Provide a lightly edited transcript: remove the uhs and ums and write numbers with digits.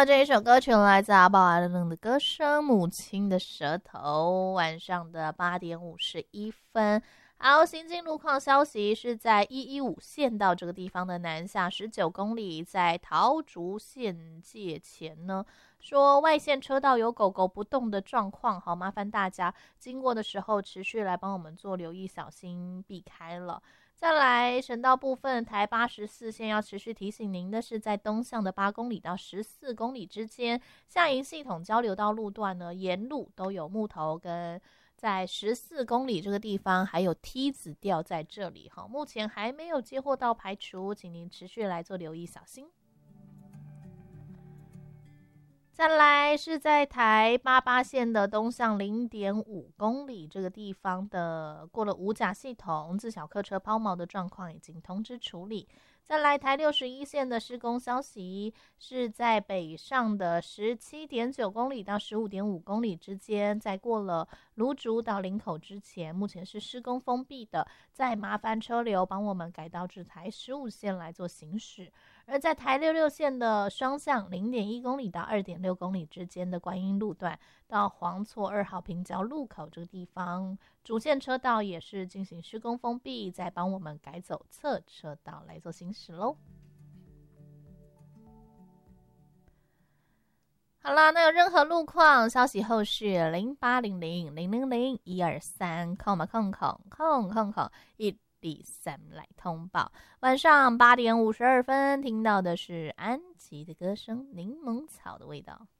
到这一首歌曲来自阿宝阿冷的歌声《母亲的舌头》。晚上的8:51。好，行经路况消息是在115县道这个地方的南下19公里，在桃竹县界前呢，说外线车道有狗狗不动的状况，好，麻烦大家经过的时候持续来帮我们做留意，小心避开了。再来，省道部分，台84线要持续提醒您的是，在东向的8公里到14公里之间，下营系统交流道路段呢，沿路都有木头跟在14公里这个地方还有梯子掉在这里哈，目前还没有接获到排除，请您持续来做留意，小心。再来是在台88线的东向0.5公里这个地方的过了五甲系统自小客车抛锚的状况已经通知处理。再来台61线的施工消息是在北上的17.9公里到15.5公里之间，在过了芦竹到林口之前，目前是施工封闭的，再麻烦车流帮我们改道至台15线来做行驶。而在台66线的双向0.1公里到2.6公里之间的观音路段到黄厝2号平交路口这个地方，主线车道也是进行施工封闭，再帮我们改走侧车道来做行驶咯。好啦，那有任何路况消息后续0800000123103来通报。晚上8:52听到的是安琪的歌声《柠檬草的味道》。